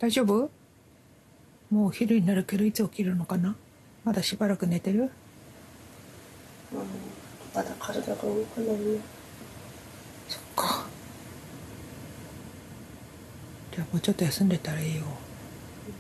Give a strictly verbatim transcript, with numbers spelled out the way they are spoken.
大丈夫？もうお昼になるけどいつ起きるのかな。まだしばらく寝てる？ うん、まだ体が動かないね。 そっか。じゃあもうちょっと休んでたらいいよ。